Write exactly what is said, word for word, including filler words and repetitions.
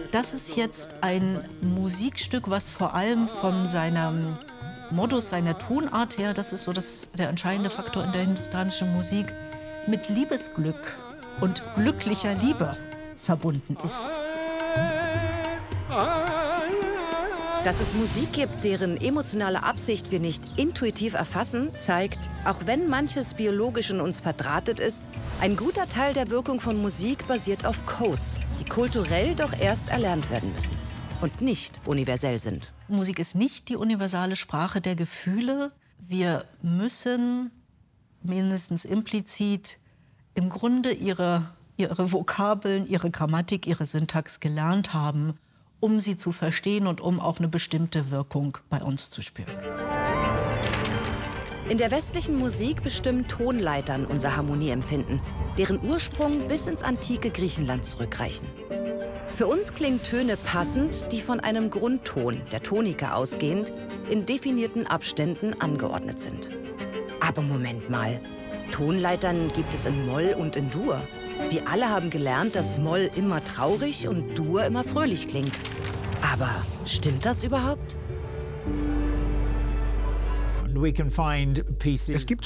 Das ist jetzt ein Musikstück, was vor allem von seinem Modus, seiner Tonart her, das ist so das, der entscheidende Faktor in der hindustanischen Musik, mit Liebesglück und glücklicher Liebe verbunden ist. Dass es Musik gibt, deren emotionale Absicht wir nicht intuitiv erfassen, zeigt, auch wenn manches biologisch in uns verdrahtet ist, ein guter Teil der Wirkung von Musik basiert auf Codes, die kulturell doch erst erlernt werden müssen und nicht universell sind. Musik ist nicht die universale Sprache der Gefühle. Wir müssen mindestens implizit im Grunde ihre, ihre Vokabeln, ihre Grammatik, ihre Syntax gelernt haben, um sie zu verstehen und um auch eine bestimmte Wirkung bei uns zu spüren. In der westlichen Musik bestimmen Tonleitern unser Harmonieempfinden, deren Ursprung bis ins antike Griechenland zurückreichen. Für uns klingen Töne passend, die von einem Grundton, der Tonika ausgehend, in definierten Abständen angeordnet sind. Aber Moment mal, Tonleitern gibt es in Moll und in Dur. Wir alle haben gelernt, dass Moll immer traurig und Dur immer fröhlich klingt. Aber stimmt das überhaupt? Es gibt